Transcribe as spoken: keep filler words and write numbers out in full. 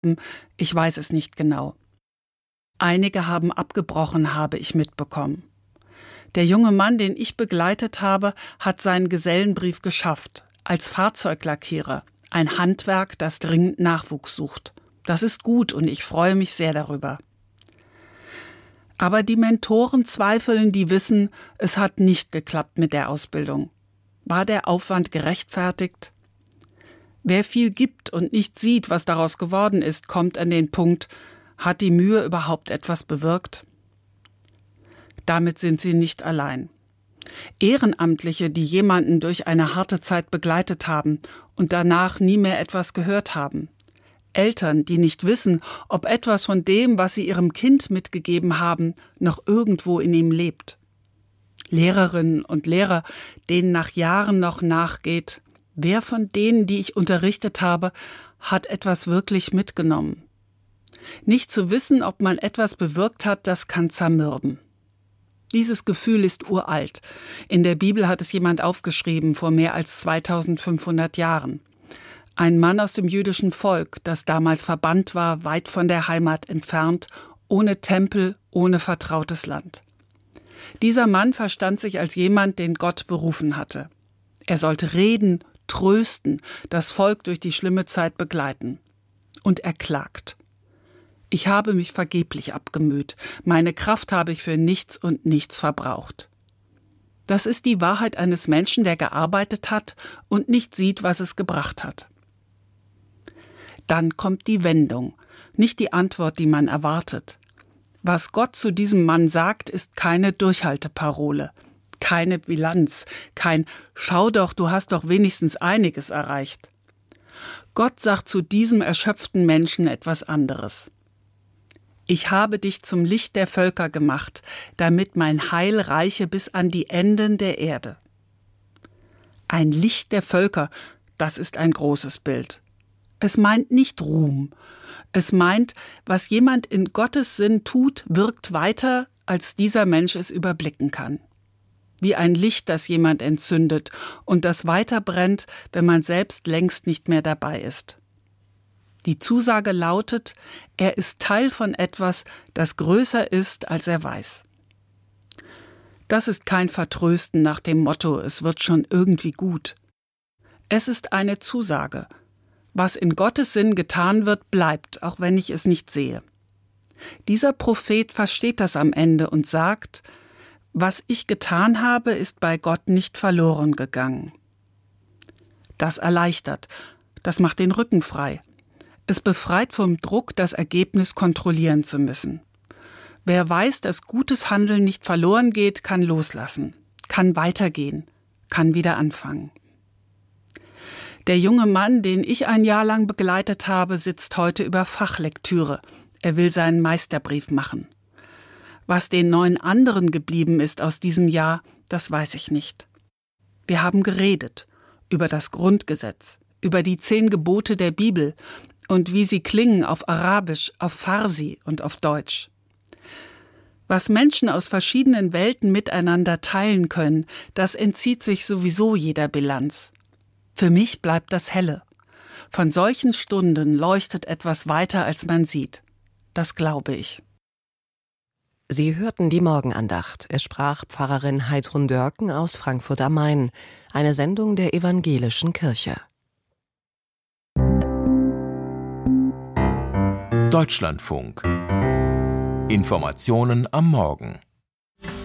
behaupten, ich weiß es nicht genau. Einige haben abgebrochen, habe ich mitbekommen. Der junge Mann, den ich begleitet habe, hat seinen Gesellenbrief geschafft, als Fahrzeuglackierer, ein Handwerk, das dringend Nachwuchs sucht. Das ist gut und ich freue mich sehr darüber. Aber die Mentoren zweifeln, die wissen, es hat nicht geklappt mit der Ausbildung. War der Aufwand gerechtfertigt? Wer viel gibt und nicht sieht, was daraus geworden ist, kommt an den Punkt, hat die Mühe überhaupt etwas bewirkt? Damit sind sie nicht allein. Ehrenamtliche, die jemanden durch eine harte Zeit begleitet haben und danach nie mehr etwas gehört haben. Eltern, die nicht wissen, ob etwas von dem, was sie ihrem Kind mitgegeben haben, noch irgendwo in ihm lebt. Lehrerinnen und Lehrer, denen nach Jahren noch nachgeht, wer von denen, die ich unterrichtet habe, hat etwas wirklich mitgenommen? Nicht zu wissen, ob man etwas bewirkt hat, das kann zermürben. Dieses Gefühl ist uralt. In der Bibel hat es jemand aufgeschrieben, vor mehr als zweitausendfünfhundert Jahren. Ein Mann aus dem jüdischen Volk, das damals verbannt war, weit von der Heimat entfernt, ohne Tempel, ohne vertrautes Land. Dieser Mann verstand sich als jemand, den Gott berufen hatte. Er sollte reden, trösten, das Volk durch die schlimme Zeit begleiten. Und er klagt. Ich habe mich vergeblich abgemüht, meine Kraft habe ich für nichts und nichts verbraucht. Das ist die Wahrheit eines Menschen, der gearbeitet hat und nicht sieht, was es gebracht hat. Dann kommt die Wendung, nicht die Antwort, die man erwartet. Was Gott zu diesem Mann sagt, ist keine Durchhalteparole, keine Bilanz, kein »Schau doch, du hast doch wenigstens einiges erreicht«. Gott sagt zu diesem erschöpften Menschen etwas anderes. Ich habe dich zum Licht der Völker gemacht, damit mein Heil reiche bis an die Enden der Erde. Ein Licht der Völker, das ist ein großes Bild. Es meint nicht Ruhm. Es meint, was jemand in Gottes Sinn tut, wirkt weiter, als dieser Mensch es überblicken kann. Wie ein Licht, das jemand entzündet und das weiter brennt, wenn man selbst längst nicht mehr dabei ist. Die Zusage lautet, er ist Teil von etwas, das größer ist, als er weiß. Das ist kein Vertrösten nach dem Motto, es wird schon irgendwie gut. Es ist eine Zusage. Was in Gottes Sinn getan wird, bleibt, auch wenn ich es nicht sehe. Dieser Prophet versteht das am Ende und sagt, was ich getan habe, ist bei Gott nicht verloren gegangen. Das erleichtert, das macht den Rücken frei. Es befreit vom Druck, das Ergebnis kontrollieren zu müssen. Wer weiß, dass gutes Handeln nicht verloren geht, kann loslassen, kann weitergehen, kann wieder anfangen. Der junge Mann, den ich ein Jahr lang begleitet habe, sitzt heute über Fachlektüre. Er will seinen Meisterbrief machen. Was den neun anderen geblieben ist aus diesem Jahr, das weiß ich nicht. Wir haben geredet über das Grundgesetz, über die zehn Gebote der Bibel und wie sie klingen auf Arabisch, auf Farsi und auf Deutsch. Was Menschen aus verschiedenen Welten miteinander teilen können, das entzieht sich sowieso jeder Bilanz. Für mich bleibt das helle. Von solchen Stunden leuchtet etwas weiter, als man sieht. Das glaube ich. Sie hörten die Morgenandacht. Es sprach Pfarrerin Heidrun Dörken aus Frankfurt am Main, eine Sendung der Evangelischen Kirche. Deutschlandfunk. Informationen am Morgen.